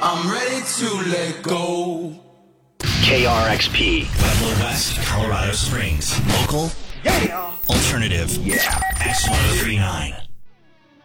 I'm ready to let go. KRXP. Pueblo West, Colorado Springs. Local. Yeah. Alternative. Yeah. X1039.